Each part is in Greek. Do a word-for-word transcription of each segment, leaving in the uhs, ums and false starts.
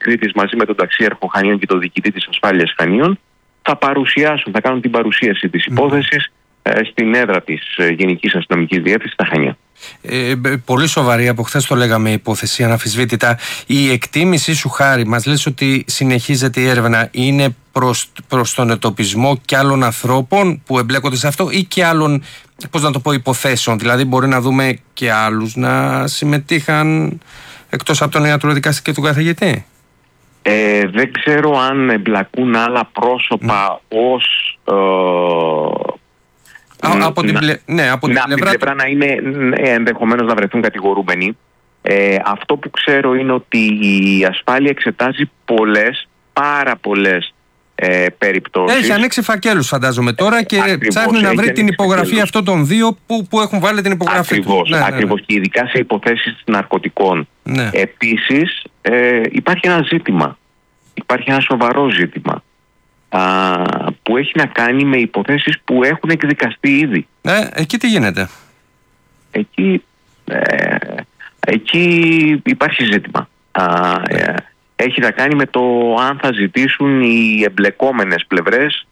Κρήτης μαζί με τον ταξίαρχο Χανίων και τον διοικητή της ασφάλειας Χανίων θα παρουσιάσουν, θα κάνουν την παρουσίαση της υπόθεσης ε, στην έδρα της ε, Γενικής Αστυνομικής Διεύθυνσης στα Χανιά. Ε, πολύ σοβαρή, από χθες το λέγαμε, υπόθεση αναμφισβήτητα. Η εκτίμησή σου, Χάρη, μας λες ότι συνεχίζεται η έρευνα, είναι προς, προς τον εντοπισμό και άλλων ανθρώπων που εμπλέκονται σε αυτό ή και άλλων, πώς να το πω, υποθέσεων? Δηλαδή μπορεί να δούμε και άλλους να συμμετείχαν εκτός από τον ιατροδικαστή και τον καθηγητή? Ε, δεν ξέρω αν εμπλακούν άλλα πρόσωπα mm. ως... Ε, Α, από την, πλε... ναι, από την να, πλευρά, την πλευρά να είναι ε, ενδεχομένως να βρεθούν κατηγορούμενοι. Ε, αυτό που ξέρω είναι ότι η ασφάλεια εξετάζει πολλές, πάρα πολλές ε, περιπτώσεις. Έχει ανοίξει φακέλους φαντάζομαι τώρα και ακριβώς, ψάχνει να βρει την υπογραφή φακέλους. Αυτών των δύο που, που έχουν βάλει την υπογραφή ακριβώς, του. Ναι, ακριβώς, ναι, και ειδικά σε υποθέσεις ναρκωτικών. Ναι. Επίσης ε, υπάρχει ένα ζήτημα, υπάρχει ένα σοβαρό ζήτημα α, που έχει να κάνει με υποθέσεις που έχουν εκδικαστεί ήδη. Ε, εκεί τι γίνεται? Εκεί, ε, εκεί υπάρχει ζήτημα. Α, ε, έχει να κάνει με το αν θα ζητήσουν οι εμπλεκόμενες πλευρές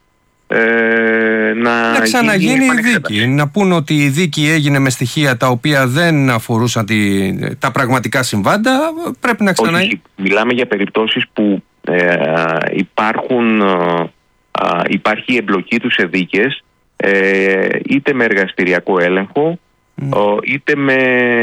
ε, να, να ξαναγίνει η δίκη. Να πούν ότι η δίκη έγινε με στοιχεία τα οποία δεν αφορούσαν τη, τα πραγματικά συμβάντα. Πρέπει να ξαναγίνει. Όχι, μιλάμε για περιπτώσεις που ε, υπάρχουν, ε, υπάρχει η εμπλοκή τους σε δίκες ε, είτε με εργαστηριακό έλεγχο mm. είτε με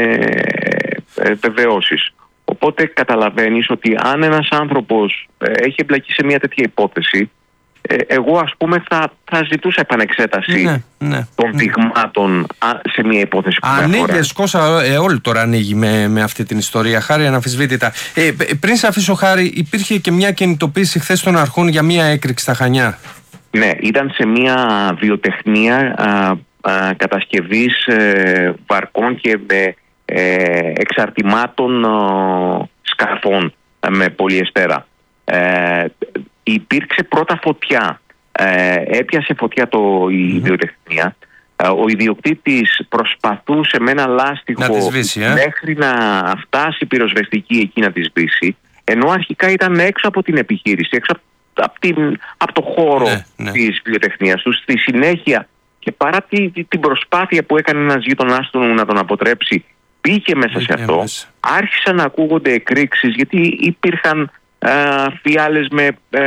ε, βεβαιώσεις. Οπότε καταλαβαίνεις ότι αν ένας άνθρωπος ε, έχει εμπλακεί σε μια τέτοια υπόθεση, ε, εγώ ας πούμε θα, θα ζητούσα επανεξέταση ναι, ναι, των ναι. δειγμάτων σε μια υπόθεση που με αφορά. Ανοίγει, Κώστα, ε, όλη τώρα ανοίγει με, με αυτή την ιστορία, Χάρη, αναμφισβήτητα. Ε, πριν σε αφήσω, Χάρη, υπήρχε και μια κινητοποίηση χθες των αρχών για μια έκρηξη στα Χανιά. Ναι, ήταν σε μια βιοτεχνία α, α, κατασκευής ε, βαρκών και με ε, εξαρτημάτων ε, σκαφών ε, με πολυεστέρα. Ε, υπήρξε πρώτα φωτιά. Ε, έπιασε φωτιά το, η mm-hmm. βιοτεχνία. Ε, ο ιδιοκτήτης προσπαθούσε με ένα λάστιχο να σβήσει, ε? μέχρι να φτάσει πυροσβεστική εκεί να τη σβήσει, ενώ αρχικά ήταν έξω από την επιχείρηση, έξω από Από, την, από το χώρο ναι, ναι. της βιοτεχνίας του. Στη συνέχεια, και παρά τη, την προσπάθεια που έκανε ένας γείτονάς του να τον αποτρέψει, πήγε μέσα πήγε σε αυτό, μέσα. Άρχισαν να ακούγονται εκρήξεις, γιατί υπήρχαν α, φιάλες με ε,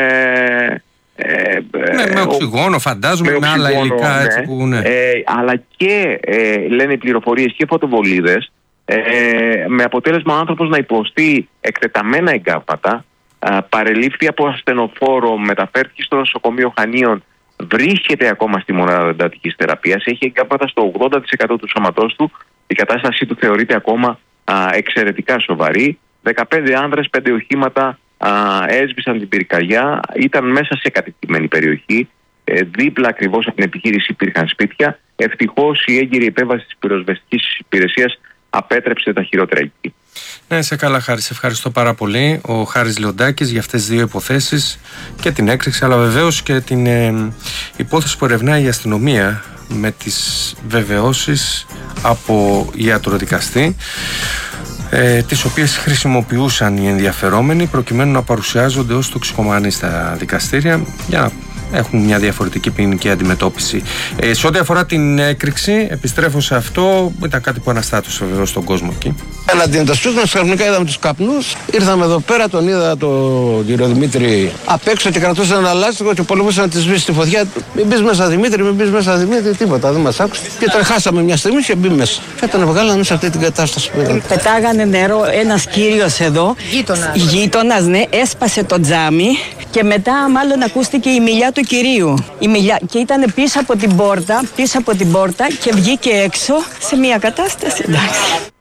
ε, ναι, με οξυγόνο φαντάζομαι, με, με άλλα υλικά, ναι, έτσι που, ναι. ε, αλλά και ε, λένε οι πληροφορίες και φωτοβολίδες, ε, με αποτέλεσμα ο άνθρωπος να υποστεί εκτεταμένα εγκάβματα. Uh, παρελήφθη από ασθενοφόρο, μεταφέρθηκε στο νοσοκομείο Χανίων, βρίσκεται ακόμα στη μονάδα εντατικής θεραπείας, έχει εγκάβματα στο ογδόντα τοις εκατό του σώματός του, η κατάστασή του θεωρείται ακόμα uh, εξαιρετικά σοβαρή. δεκαπέντε άνδρες, πέντε οχήματα uh, έσβησαν την πυρκαγιά, ήταν μέσα σε κατοικημένη περιοχή, ε, δίπλα ακριβώς από την επιχείρηση υπήρχαν σπίτια. Ευτυχώς η έγκυρη επέμβαση της πυροσβεστικής υπηρεσίας απέτρεψε τα χειρότερα εκεί. Ναι, σε καλά, Χάρη. Σε ευχαριστώ πάρα πολύ. Ο Χάρης Λεοντάκης για αυτές τις δύο υποθέσεις, και την έκρηξη, αλλά βεβαίως και την ε, υπόθεση που ερευνάει η αστυνομία με τις βεβαιώσεις από ιατροδικαστή, ε, τις οποίες χρησιμοποιούσαν οι ενδιαφερόμενοι προκειμένου να παρουσιάζονται ως τοξικομανείς στα δικαστήρια για να έχουν μια διαφορετική ποινική αντιμετώπιση. Ε, σε ό,τι αφορά την έκρηξη, επιστρέφω σε αυτό, ήταν κάτι που αναστάτωσε βεβαίως στον κόσμο εκεί. Έναντι τα σπίτια μας, ξαφνικά είδαμε τους καπνούς. Ήρθαμε εδώ πέρα, τον είδα τον κύριο Δημήτρη απ' έξω και κρατούσε ένα λάστιχο και πολεμούσε να τη σβήσει τη φωτιά. Μην μπεις μέσα, Δημήτρη, μην μπεις μέσα, Δημήτρη, τίποτα, δεν μας άκουσε. Και τον χάσαμε μια στιγμή και μπει μέσα. Και τον βγάλανε σε αυτή την κατάσταση που είδαμε. Πετάγανε νερό ένας κύριος εδώ, γείτονας, γείτονας, ναι, έσπασε το τζάμι και μετά μάλλον ακούστηκε η μιλιά του κυρίου. Η μιλιά, και ήταν πίσω από την πόρτα, πίσω από την πόρτα και βγήκε έξω σε μια κατάσταση, εντάξει.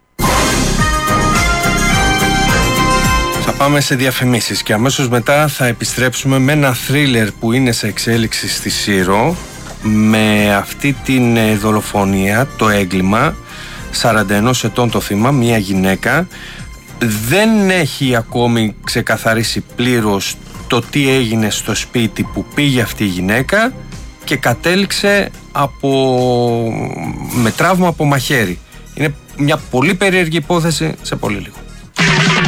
Θα πάμε σε διαφημίσεις και αμέσως μετά θα επιστρέψουμε με ένα θρίλερ που είναι σε εξέλιξη στη Σύρο, με αυτή την δολοφονία, το έγκλημα, σαράντα ένα ετών το θύμα, μια γυναίκα. Δεν έχει ακόμη ξεκαθαρίσει πλήρως το τι έγινε στο σπίτι που πήγε αυτή η γυναίκα και κατέληξε από... με τραύμα από μαχαίρι. Είναι μια πολύ περίεργη υπόθεση, σε πολύ λίγο.